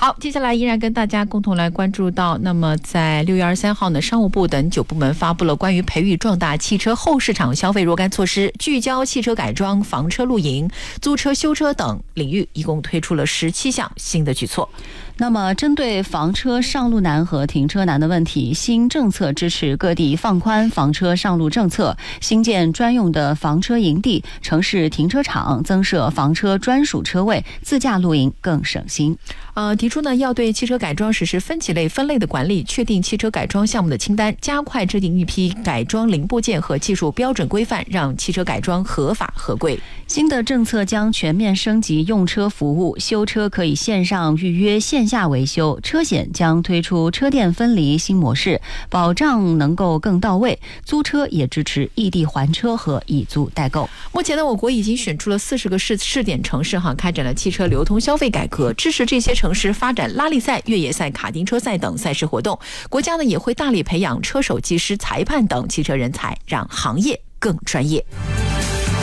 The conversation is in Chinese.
好，接下来依然跟大家共同来关注到，那么在6月23号呢，商务部等9部门发布了关于培育壮大汽车后市场消费若干措施，聚焦汽车改装、房车露营、租车、修车等领域，一共推出了17项新的举措。 那么针对房车上路难和停车难的问题，新政策支持各地放宽房车上路政策，新建专用的房车营地、城市停车场，增设房车专属车位，自驾露营更省心。 提出呢要对汽车改装实施分级类分类的管理，确定汽车改装项目的清单，加快制定一批改装零部件和技术标准规范，让汽车改装合法合规。 新的政策将全面升级用车服务，修车可以线上预约，线下维修，车险将推出车店分离新模式，保障能够更到位。租车也支持异地还车和以租代购。 目前呢，我国已经选出了40个试点城市开展了汽车流通消费改革，支持这些城市发展拉力赛、越野赛、卡丁车赛等赛事活动。国家呢也会大力培养车手、技师、裁判等汽车人才，让行业更专业。